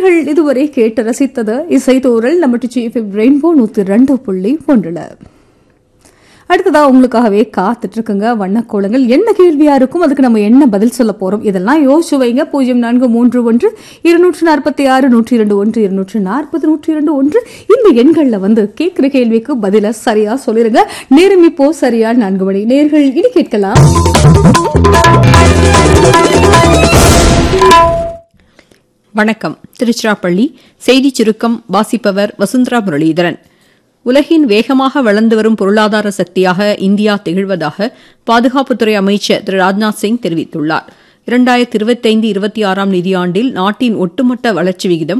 நேர்கள் இதுவரை கேட்டு ரசித்தது இசைத்தோரல் நம்ம டிச்சிஎஃப்எம் ரெயின்போ 102.1. அடுத்ததா உங்களுக்காகவே காத்துட்டு இருக்குங்க வண்ணக்கோலங்கள். என்ன கேள்வியா இருக்கும், அதுக்கு நம்ம என்ன பதில் சொல்ல போறோம், இதெல்லாம் யோசிச்சு வைங்க. 0431 246 102 240 102 இந்த எண்கள்ல கேட்கிற கேள்விக்கு பதில சரியா சொல்லிருங்க. நேரம் இப்போ சரியா 4 மணி. நேர்கள் இனி கேட்கலாம் வணக்கம். திருச்சிராப்பள்ளி செய்தி சுருக்கம் வாசிப்பவர் வசுந்தரா முரளிதரன். உலகின் வேகமாக வளர்ந்து வரும் பொருளாதார சக்தியாக இந்தியா திகழ்வதாக பாதுகாப்புத்துறை அமைச்சர் திரு ராஜ்நாத் சிங் தெரிவித்துள்ளார். 2025-26 நிதியாண்டில் நாட்டின் ஒட்டுமொத்த வளர்ச்சி விகிதம்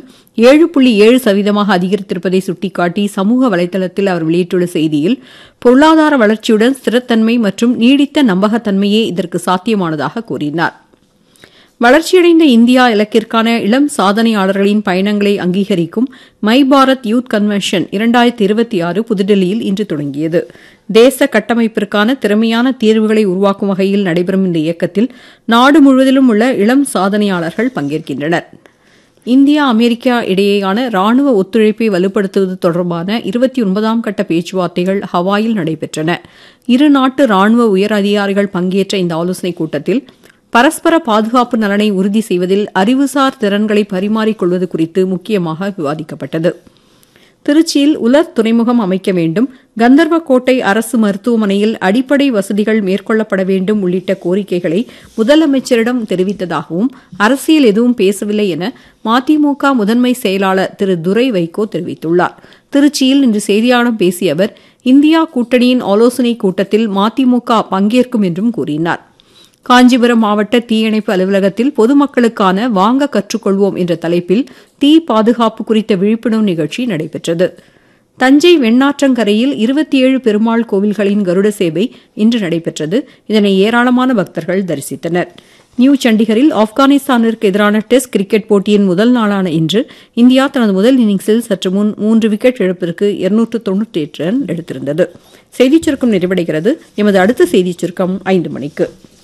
7.7% அதிகரித்திருப்பதை சுட்டிக்காட்டி சமூக வலைதளத்தில் அவர் வெளியிட்டுள்ள செய்தியில், பொருளாதார வளர்ச்சியுடன் ஸ்திரத்தன்மை மற்றும் நீடித்த நம்பகத்தன்மையே இதற்கு சாத்தியமானதாக கூறினார். வளர்ச்சியடைந்த இந்தியா இலக்கிற்கான இளம் சாதனையாளர்களின் பயணங்களை அங்கீகரிக்கும் மை பாரத் யூத் கன்வென்ஷன் 2026 புதுடெல்லியில் இன்று தொடங்கியது. தேச கட்டமைப்பிற்கான திறமையான தீர்வுகளை உருவாக்கும் வகையில் நடைபெறும் இந்த இயக்கத்தில் நாடு முழுவதிலும் உள்ள இளம் சாதனையாளர்கள் பங்கேற்கின்றனர். இந்தியா அமெரிக்கா இடையேயான ராணுவ ஒத்துழைப்பை வலுப்படுத்துவது தொடர்பான 29ஆம் கட்ட பேச்சுவார்த்தைகள் ஹவாயில் நடைபெற்றன. இரு நாட்டு ராணுவ உயர் அதிகாரிகள் பங்கேற்ற இந்த ஆலோசனைக் கூட்டத்தில் பரஸ்பர பாதுகாப்பு நலனை உறுதி செய்வதில் அறிவுசார் திறன்களை பரிமாறிக்கொள்வது குறித்து முக்கியமாக விவாதிக்கப்பட்டது. திருச்சியில் உலர் துறைமுகம் அமைக்க வேண்டும், கந்தர்வக்கோட்டை அரசு மருத்துவமனையில் அடிப்படை வசதிகள் மேற்கொள்ளப்பட வேண்டும் உள்ளிட்ட கோரிக்கைகளை முதலமைச்சரிடம் தெரிவித்ததாகவும் அரசியல் எதுவும் பேசவில்லை என மதிமுக முதன்மை செயலாளர் திரு துரை வைகோ தெரிவித்துள்ளார். திருச்சியில் இன்று செய்தியாளர்களிடம் பேசிய அவர், இந்தியா கூட்டணியின் ஆலோசனைக் கூட்டத்தில் மதிமுக பங்கேற்கும் என்றும் கூறினார். காஞ்சிபுரம் மாவட்ட தீயணைப்பு அலுவலகத்தில் பொதுமக்களுக்கான வாங்க கற்றுக்கொள்வோம் என்ற தலைப்பில் தீ பாதுகாப்பு குறித்த விழிப்புணர்வு நிகழ்ச்சி நடைபெற்றது. தஞ்சை வெண்ணாற்றங்கரையில் 27 பெருமாள் கோவில்களின் கருட சேவை இன்று நடைபெற்றது. இதனை ஏராளமான பக்தர்கள் தரிசித்தனர். நியூ சண்டிகரில் ஆப்கானிஸ்தானிற்கு எதிரான டெஸ்ட் கிரிக்கெட் போட்டியின் முதல் நாளான இன்று இந்தியா தனது முதல் இன்னிங்ஸில் சற்று முன் 3 விக்கெட் இழப்பிற்கு 298 ரன் எடுத்திருந்தது. செய்திச் சுருக்கம் நிறைவடைகிறது. எமது அடுத்த செய்திச் சுருக்கம் 5 மணிக்கு.